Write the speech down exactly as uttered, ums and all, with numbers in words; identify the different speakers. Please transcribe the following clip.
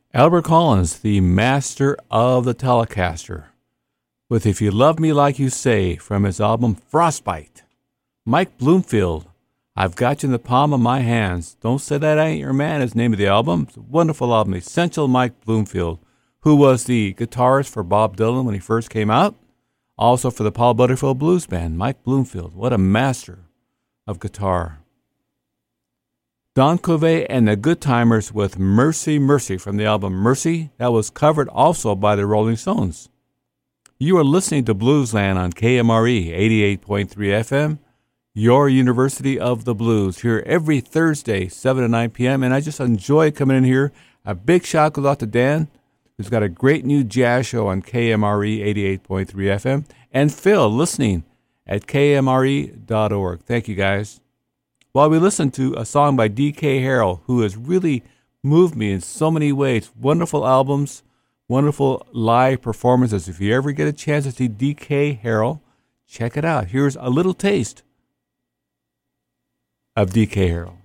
Speaker 1: Albert Collins, the master of the Telecaster, with If You Love Me Like You Say from his album Frostbite. Mike Bloomfield, I've Got You in the Palm of My Hands. Don't Say That I Ain't Your Man is the name of the album. It's a wonderful album. Essential Mike Bloomfield, who was the guitarist for Bob Dylan when he first came out. Also for the Paul Butterfield Blues Band. Mike Bloomfield, what a master of guitar. Don Covey and the Good Timers with Mercy, Mercy from the album Mercy. That was covered also by the Rolling Stones. You are listening to Bluesland on K M R E eighty-eight point three F M, your University of the Blues, here every Thursday, seven to nine p.m. And I just enjoy coming in here. A big shout goes out to Dan, who's got a great new jazz show on K M R E eighty-eight point three F M, and Phil listening at K M R E dot org. Thank you, guys. While we listen to a song by D K Harrell, who has really moved me in so many ways. Wonderful albums, wonderful live performances. If you ever get a chance to see D K Harrell, check it out. Here's a little taste of D K Harrell.